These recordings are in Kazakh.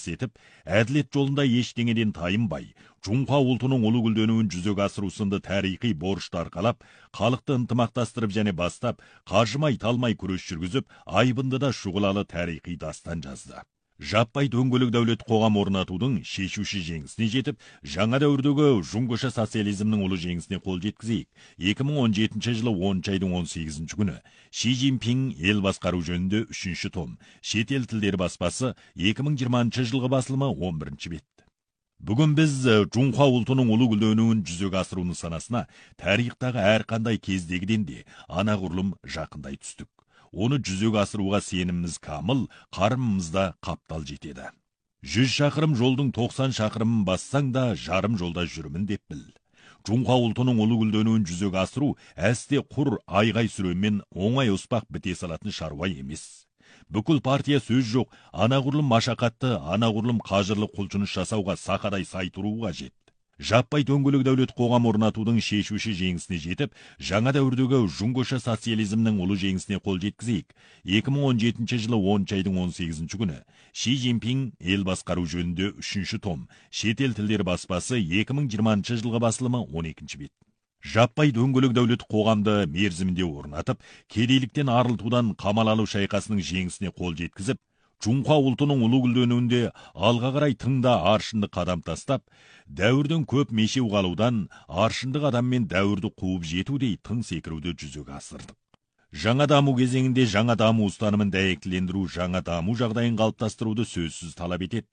қамтамасыз етіп, әділет жолында ештеңеден тайынбай, Жоңқа ұлтының ұлы гүлденуін жүзеге асыру сынды тарихи борышты арқалап, халықты ынтымақтастырып және бастап, қажымай талмай күрес жүргізіп, айбындыда шұғылалы тарихи дастан жазды. Жаппай дөңгелек дәулет қоғам орнатудың шешуші жеңісіне жетіп, жаңа дәуірдегі жұңғыша социализмнің ұлы жеңісіне қол жеткізейік. 2017 жылы 10 айдың 18 күні Ши Цзиньпин ел басқару жөнінде 3 том, шетел тілдері баспасы 2020 жылғы басылымы 11 бет. Бүгін біз Жоңқа ұлтының ұлы гүлденуін жүзеге асыру нысанасына тарихтағы әрқандай кездегіден де анағұрлым жақындай түстік. Оны жүзеге асыруға сеніміміз камыл, қарымымызда қаптал жетеді. 100 шақырым жолдың 90 шақырымын бассаң да жарым жолда жүрмін деп біл. Жоңқа ұлтының ұлы гүлденуін жүзеге асыру әсте құр айғай сүремен оңай оспақ біте салатын шаруа емес. Бүкіл партия сөз жоқ, анағұрлым машақатты, анағұрлым қажырлы құлшыныс жасауға сақадай сай тұруы қажет. Жаппай дөңгелек дәулет қоғам орнатудың шешуші жеңісіне жетіп, жаңа дәуірдегі жұңғыша социализмнің ұлы жеңісіне қол жеткізейік. 2017 жылы 10 айдың 18 күні Ши Цзиньпин ел басқару жөнінде 3 том, шетел тілдері баспасы 2020 жылғы басылымы 12 бет. Жаппай дөңгелек дәулет қоғамды мерзімінде орнатып, кедейліктен арылтудан Қамал алу шайқасының жеңісіне қол жеткізіп, Жоңқа ұлтының ұлы гүлденуінде алға қарай тыңда аршынды қадам тастап, дәуірдің көп мешеу қалудан аршынды қадаммен дәуірді қуып жетудей тың секіруді жүзеге асырдық. Жаңа даму кезеңінде жаңа даму ұстанымын дәйектілендіру, жаңа даму жағдайын қалыптастыруды сөзсіз талап етеді.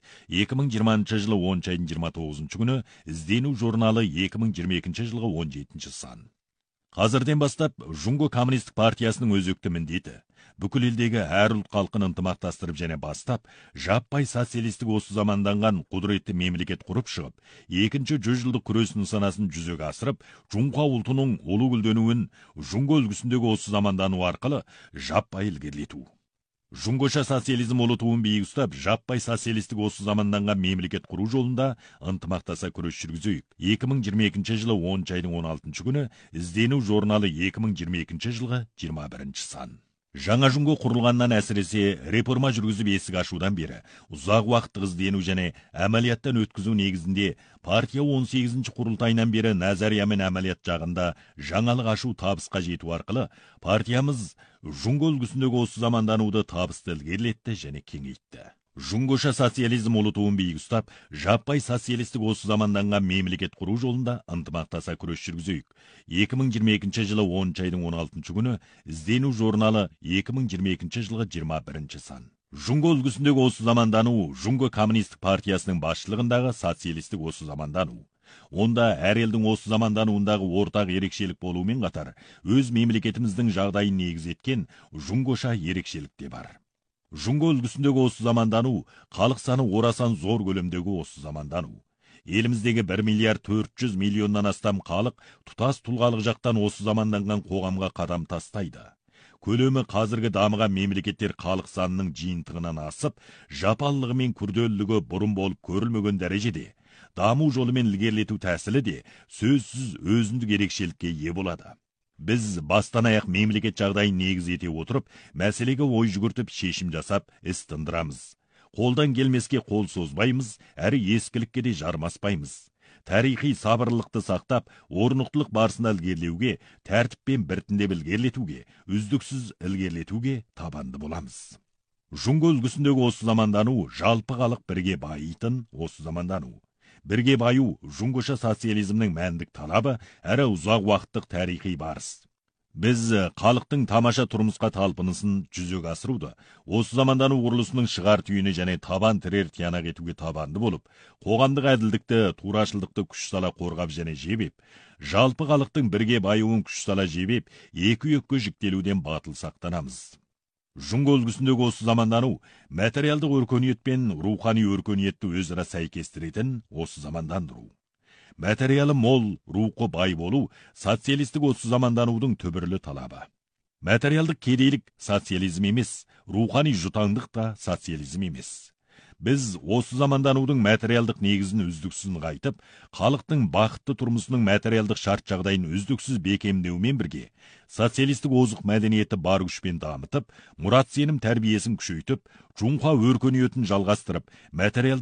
2020 жылы 10 айдың 29 күні іздену журналы 2022 жылғы 17 сан. Қазірден бастап, Жұңғы коммунистік партиясының өзекті міндеті бүкіл елдегі әр ұлт халқын ынтымақтастырып және бастап, жаппай социалистік осы заманданған құдіретті мемлекет құрып шығып, екінші 100 жылдық күрес нысанасын жүзеге асырып, Жоңқа ұлтының ұлы гүлденуін жұңғы үлгісіндегі осы замандану арқылы жаппай ілгерілету. Жұңғыша социализм ұлы туын биік ұстап, жаппай социалистік осы заманданған мемлекет құру жолында ынтымақтаса күрес жүргізейік. 2022 жылы 10 айдың 16 күні іздену журналы 2022 жылғы 21 сан. Жаңа жұңғы құрылғаннан әсіресе реформа жүргізіп есік ашудан бері ұзақ уақыттық іздену және әмәлияттан өткізу негізінде партия 18 құрылтайынан бері назария мен әмәлият жағында жаңалық ашу табысқа жету арқылы партиямыз жұңғы үлгісіндегі осы замандануды табысты ілгерілетті және кеңейтті. Жұңғыша социализм ұлы туын биік ұстап, жаппай социалистік осы заманданған мемлекет құру жолында ынтымақтаса күрес жүргізейік. 2022 жылы 10 айдың 16 күні іздену журналы 2022 жылғы 21 сан. Жұңғы үлгісіндегі осы замандану Жұңғы коммунистік партиясының басшылығындағы социалистік осы замандану. Онда әр елдің осы замандануындағы ортақ ерекшелік болуымен қатар, өз мемлекетіміздің жағдайын негіз еткен жұңғыша ерекшелік те бар. Жұңғы үлгісіндегі осы замандану, халық саны орасан зор көлемдегі осы замандану. Еліміздегі 1 миллиард 400 миллионнан астам халық тұтас тұлғалық жақтан осы заманданған қоғамға қадам тастайды. Көлемі қазіргі дамыған мемлекеттер халық санының жиынтығынан асып, жапалылығы мен күрделілігі бұрын болып көрілмеген дәрежеде, даму жолымен ілгерілету тәсілі де сөзсіз өзіндік ерекшелікке ие болады. Біз бастан аяқ мемлекет жағдайын негіз ете отырып, мәселеге ой жүгіртіп шешім жасап, іс тындырамыз. Қолдан келмеске қол созбаймыз, әрі ескілікке де жармаспаймыз. Тарихи сабырлықты сақтап, орнықтылық барысында ілгерілеуге, тәртіппен біртіндеп ілгерілетуге, үздіксіз ілгерілетуге табанды боламыз. Жұңғы үлгісіндегі осы замандану, жалпы халық бірге байитын осы замандану. Бірге баю жұңғыша социализмнің мәндік талабы, әрі ұзақ уақыттық тарихи барыс. Біз халықтың тамаша тұрмысқа талпынысын жүзеге асыруды, осы замандану құрылысының шығар түйіні және табан тірер тиянақ етуге табанды болып, қоғамдық әділдікті, турашылдықты күш сала қорғап және жебеп, жалпы халықтың бірге баюын күш сала жебеп, екі жіктелуден батыл сақтанамыз. Жұңғы үлгісіндегі осы замандану, материалдық өркениет пен рухани өркениетті өзара сәйкестіретін осы замандандыру. Материалы мол, рухы бай болу, социалистік осы заманданудың түбірлі талабы. Материалдық кедейлік социализм емес, рухани жұтаңдық та социализм емес. Біз осы заманданудың материалдық негізін үздіксіз қайтып, халықтың бақытты тұрмысының материалдық шарт жағдайын үздіксіз бекемдеумен бірге, социалистік озық мәдениеті бар күшпен дамытып, мұрат сенім тәрбиесін күшейтіп, Жоңқа өркениетін жалғастырып, материалдық